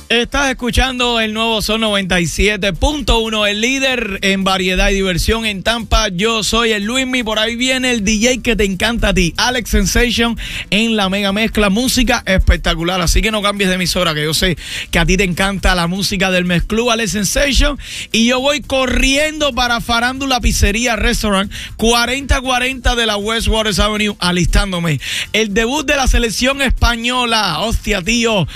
Estás escuchando el nuevo Sol 97.1, el líder en variedad y diversión en Tampa. Yo soy el Luismi, por ahí viene el DJ que te encanta a ti, Alex Sensation, en la mega mezcla. Música espectacular, así que no cambies de emisora, que yo sé que a ti te encanta la música del mezclú, Alex Sensation. Y yo voy corriendo para Farándula Pizzería Restaurant, 4040 de la West Waters Avenue, alistándome. El debut de la selección española, hostia, tío.